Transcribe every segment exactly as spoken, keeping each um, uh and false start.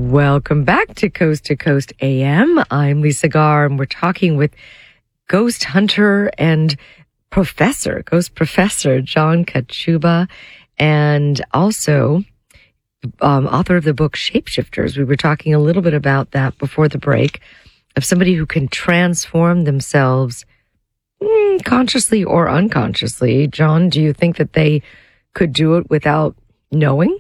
Welcome back to Coast to Coast A M. I'm Lisa Garr, and we're talking with ghost hunter and professor, ghost professor John Kachuba, and also um, author of the book Shapeshifters. We were talking a little bit about that before the break, of somebody who can transform themselves mm, consciously or unconsciously. John, do you think that they could do it without knowing?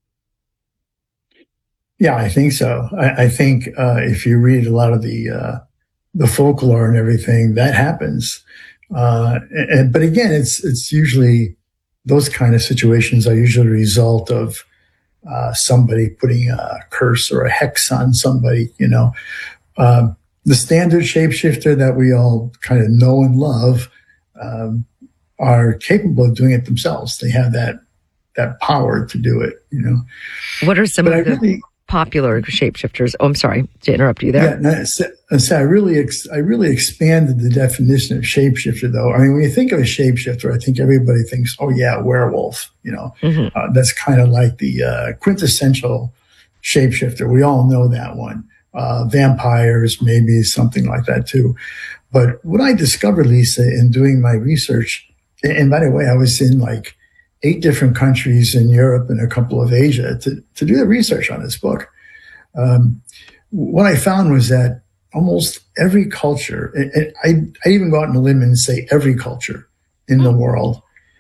Yeah, I think so. I, I think uh, if you read a lot of the uh, the folklore and everything, that happens. Uh, and, but again, it's it's usually those kind of situations are usually a result of uh, somebody putting a curse or a hex on somebody. You know, um, the standard shapeshifter that we all kind of know and love um, are capable of doing it themselves. They have that that power to do it. You know, what are some but of I the really, popular shapeshifters? Oh, I'm sorry to interrupt you there. Yeah, no, so, so I really, ex, I really expanded the definition of shapeshifter, though. I mean, when you think of a shapeshifter, I think everybody thinks, "Oh yeah, werewolf." You know, mm-hmm. uh, that's kind of like the uh, quintessential shapeshifter. We all know that one. Uh, vampires, maybe something like that too. But what I discovered, Lisa, in doing my research, and by the way, I was in like eight different countries in Europe and a couple of Asia to, to do the research on this book. Um, what I found was that almost every culture, and, and I, I even go out on a limb and say every culture in the world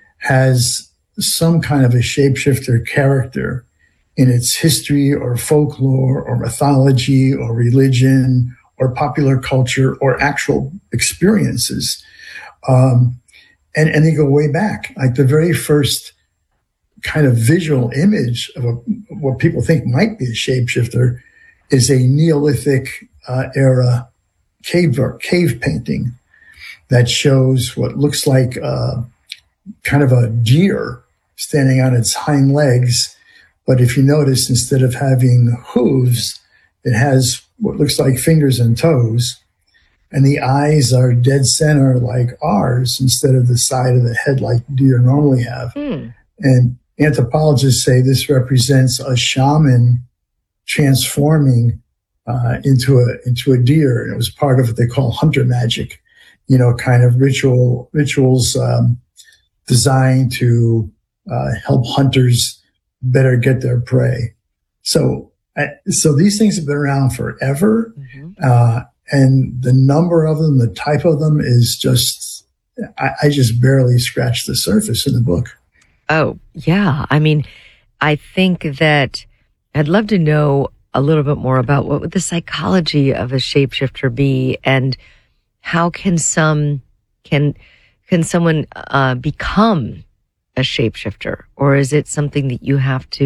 has some kind of a shapeshifter character in its history or folklore or mythology or religion or popular culture or actual experiences. Um, and, and they go way back. Like the very first kind of visual image of a, what people think might be a shapeshifter is a Neolithic uh, era cave cave painting that shows what looks like uh, kind of a deer standing on its hind legs. But if you notice, instead of having hooves, it has what looks like fingers and toes. And the eyes are dead center like ours instead of the side of the head like deer normally have. Mm. And anthropologists say this represents a shaman transforming uh, into a into a deer, and it was part of what they call hunter magic, you know, kind of ritual rituals um, designed to uh, help hunters better get their prey. So, I, so these things have been around forever, mm-hmm. uh, and the number of them, the type of them, is just I, I just barely scratched the surface in the book. Oh, yeah. I mean, I think that I'd love to know a little bit more about what would the psychology of a shapeshifter be, and how can some, can, can someone uh, become a shapeshifter, or is it something that you have to